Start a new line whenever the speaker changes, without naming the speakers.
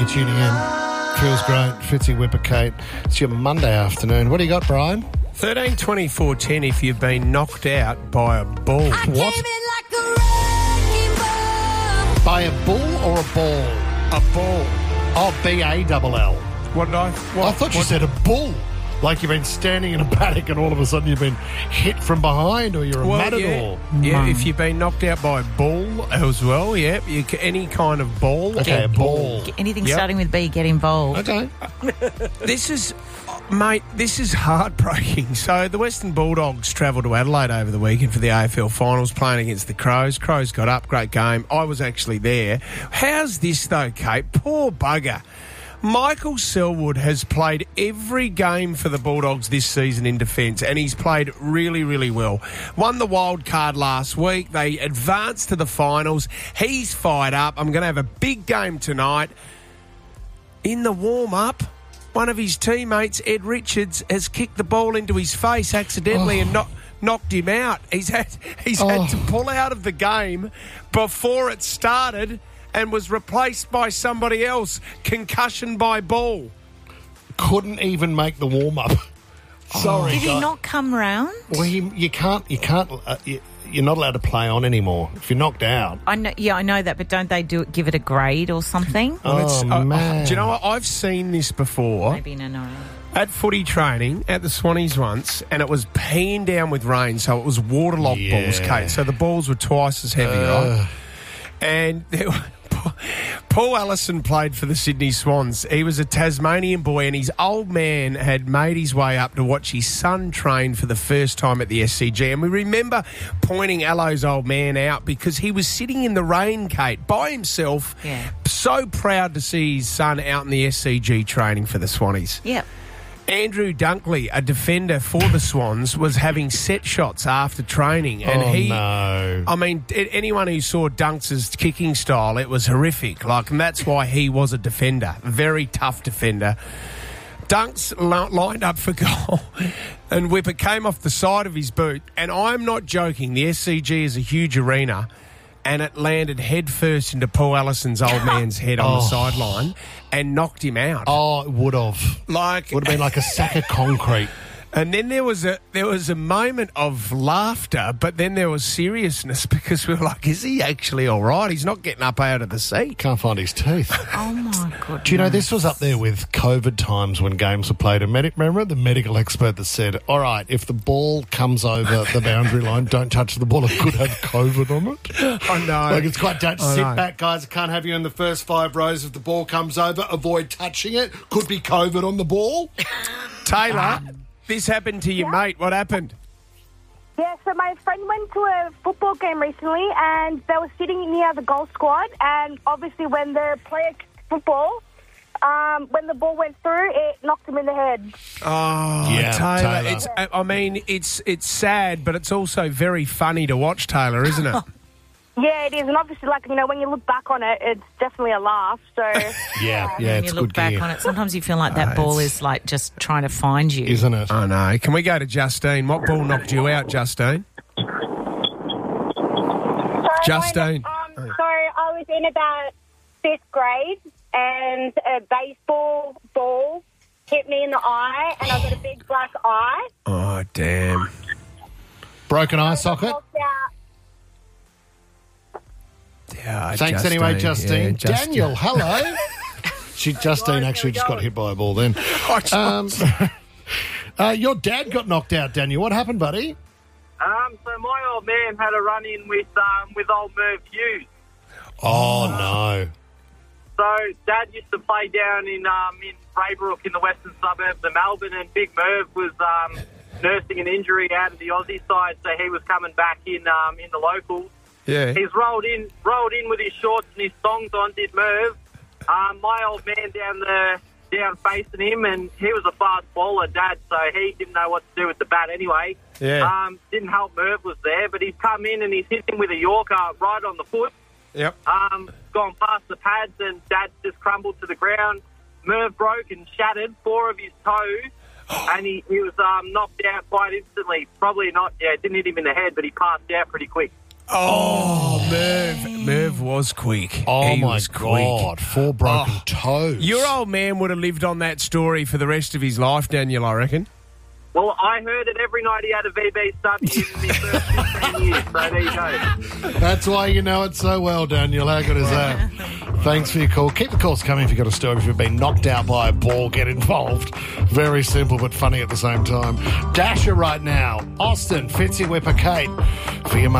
you're tuning in. Feels great. Fitzy Whipper Kate. It's your Monday afternoon. What do you got, Brian?
13-24-10 if you've been knocked out by a bull.
What? By a bull or a ball?
A bull.
Oh, B-A-double-L.
What did I...
I thought you said a bull. Like you've been standing in a paddock and all of a sudden you've been hit from behind, or you're a matador.
Yeah, if you've been knocked out by a bull as well, any kind of ball.
Okay, a ball.
Anything starting with B, get involved.
Okay.
This is heartbreaking. So the Western Bulldogs travelled to Adelaide over the weekend for the AFL Finals, playing against the Crows. Crows got up, great game. I was actually there. How's this though, Kate? Poor bugger. Michael Selwood has played every game for the Bulldogs this season in defence, and he's played really, really well. Won the wild card last week. They advanced to the finals. He's fired up. I'm going to have a big game tonight. In the warm-up, one of his teammates, Ed Richards, has kicked the ball into his face accidentally and knocked him out. He's had to pull out of the game before it started and was replaced by somebody else. Concussion by ball.
Couldn't even make the warm-up. Sorry.
Did he not come round?
Well, you can't. You're not allowed to play on anymore if you're knocked out.
I know that, but don't they give it a grade or something?
Man.
Do you know what? I've seen this before.
Maybe no.
At footy training at the Swannies once, and it was peeing down with rain, so it was waterlogged balls, Kate. So the balls were twice as heavy, right? And Paul Allison played for the Sydney Swans. He was a Tasmanian boy, and his old man had made his way up to watch his son train for the first time at the SCG. And we remember pointing Allo's old man out because he was sitting in the rain, Kate, by himself, so proud to see his son out in the SCG training for the Swannies.
Yep.
Andrew Dunkley, a defender for the Swans, was having set shots after training. And
no.
I mean, anyone who saw Dunks' kicking style, it was horrific. And that's why he was a defender, a very tough defender. Dunks lined up for goal, and Whipper came off the side of his boot. And I'm not joking, the SCG is a huge arena, and it landed head first into Paul Allison's old man's head on the sideline and knocked him out.
Oh, it would have. Would have been like a sack of concrete.
And then there was a moment of laughter, but then there was seriousness because we were like, is he actually all right? He's not getting up out of the seat.
Can't find his teeth.
Oh, my goodness.
Do you know, this was up there with COVID times when games were played. Remember the medical expert that said, all right, if the ball comes over the boundary line, don't touch the ball. It could have COVID on it.
I know.
It's quite dangerous. Sit back, guys. I can't have you in the first 5 rows. If the ball comes over, avoid touching it. Could be COVID on the ball.
Taylor, this happened to your mate. What happened?
Yeah, so my friend went to a football game recently and they were sitting near the goal squad, and obviously when the player kicked football, when the ball went through, it knocked him in the head.
Oh,
yeah,
Taylor. It's sad, but it's also very funny to watch, Taylor, isn't it?
Yeah, it is, and obviously, when you look back on it, it's definitely a laugh, so...
yeah,
when
it's
you
good
look back
gear.
on it, sometimes you feel like that ball is just trying to find you.
Isn't it?
I know. Can we go to Justine? What ball knocked you out, Justine? Justine.
So I was in about 5th grade, and a baseball ball hit me in the eye, and I got a big black eye.
Oh, damn.
Broken eye socket?
Yeah,
Thanks anyway, Justine.
Yeah,
Daniel, hello. Justine actually just got hit by a ball then. Your dad got knocked out, Daniel. What happened, buddy?
So my old man had a run-in with old Merv Hughes.
Oh, no.
So Dad used to play down in Braybrook in the western suburbs of Melbourne, and Big Merv was nursing an injury out of the Aussie side, so he was coming back in the locals.
Yeah.
He's rolled in with his shorts and his thongs on, did Merv. My old man down facing him, and he was a fast bowler, Dad, so he didn't know what to do with the bat anyway.
Yeah.
Didn't help Merv was there, but he's come in and he's hit him with a Yorker right on the foot.
Yep.
Gone past the pads, and Dad just crumbled to the ground. Merv broke and shattered 4 of his toes, and he was knocked out quite instantly. Probably not, didn't hit him in the head, but he passed out pretty quick.
Oh, Merv was quick.
Oh,
He
my
was quick.
God. 4 broken toes.
Your old man would have lived on that story for the rest of his life, Daniel, I reckon.
Well, I heard it every night he had a VB sub in his first 15 years, so there you go.
That's why you know it so well, Daniel. How good is that? Thanks for your call. Keep the calls coming if you've got a story. If you've been knocked out by a ball, get involved. Very simple but funny at the same time. Dasher right now. Austin, Fitzy, Whipper, Kate for your